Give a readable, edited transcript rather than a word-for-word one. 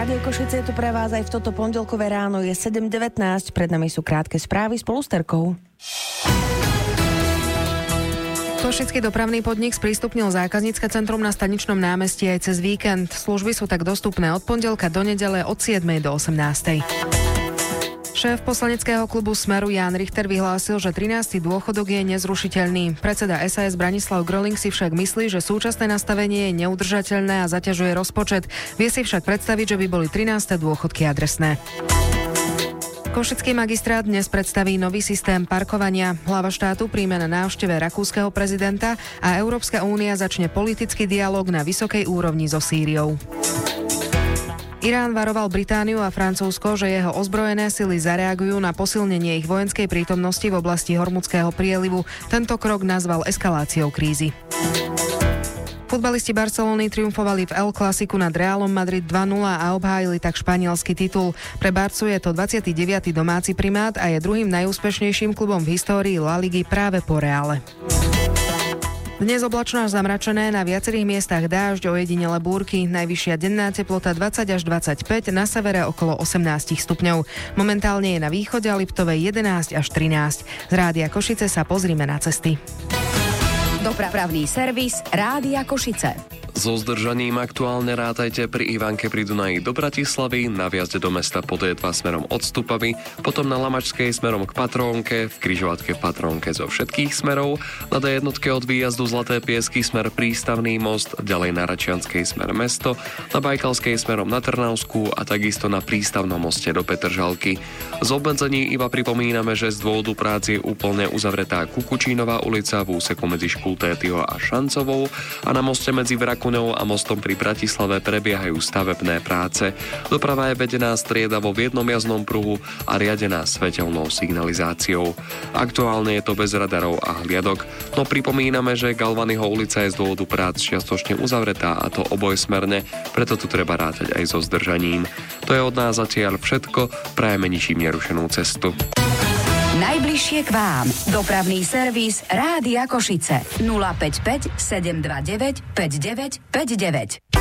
Rádio Košice je tu pre vás aj v toto pondelkové ráno. Je 7:19, pred nami sú krátke správy spolu s Terkou. Košický dopravný podnik sprístupnil zákaznícke centrum na Staničnom námestí aj cez víkend. Služby sú tak dostupné od pondelka do nedele od 7. do 18. Šéf poslaneckého klubu Smeru Ján Richter vyhlásil, že 13. dôchodok je nezrušiteľný. Predseda SAS Branislav Gröling si však myslí, že súčasné nastavenie je neudržateľné a zaťažuje rozpočet. Vie si však predstaviť, že by boli 13. dôchodky adresné. Košický magistrát dnes predstaví nový systém parkovania. Hlava štátu príjme na návšteve rakúskeho prezidenta a Európska únia začne politický dialóg na vysokej úrovni so Sýriou. Irán varoval Britániu a Francúzsko, že jeho ozbrojené sily zareagujú na posilnenie ich vojenskej prítomnosti v oblasti Hormuzského prielivu. Tento krok nazval eskaláciou krízy. Futbalisti Barcelony triumfovali v El Clasicu nad Realom Madrid 2-0 a obhájili tak španielsky titul. Pre Barcu je to 29. domáci primát a je druhým najúspešnejším klubom v histórii La Ligy práve po Reále. Dnes oblačno až zamračené, na viacerých miestach dážď, ojedinele búrky, najvyššia denná teplota 20 až 25, na severe okolo 18 stupňov. Momentálne je na východe a Liptovej 11 až 13. Z Rádia Košice sa pozrime na cesty. Dopravný servis Rádia Košice. So zdržaním aktuálne rátajte pri Ivanke pri Dunaji do Bratislavy, na vjazde do mesta po D2 smerom od Stupavy, potom na Lamačskej smerom k Patrónke, v križovatke v Patrónke zo všetkých smerov, na D1 od výjazdu Zlaté Piesky smer Prístavný most, ďalej na Račianskej smer mesto, na Bajkalskej smerom na Trnavskú a takisto na Prístavnom moste do Petržalky. Z obmedzení iba pripomíname, že z dôvodu práci je úplne uzavretá Kukučínová ulica v úseku medzi Škultétyho a Šancovou a na moste medzi Vrakuňou a mostom pri Bratislave prebiehajú stavebné práce. Doprava je vedená striedavo v jednom jazdnom pruhu a riadená svetelnou signalizáciou. Aktuálne je to bez radarov a hliadok, no pripomíname, že Galvanyho ulica je z dôvodu prác čiastočne uzavretá a to obojsmerne, preto tu treba rátať aj so zdržaním. To je od nás zatiaľ všetko, prajeme ničím nerušenú cestu. Najbližšie k vám. Dopravný servis Rádia Košice. 055 729 5959.